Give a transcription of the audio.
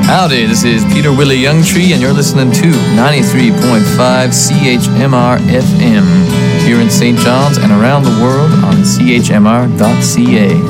Howdy, this is Peter Willie Youngtree, and you're listening to 93.5 CHMR FM here in St. John's and around the world on chmr.ca.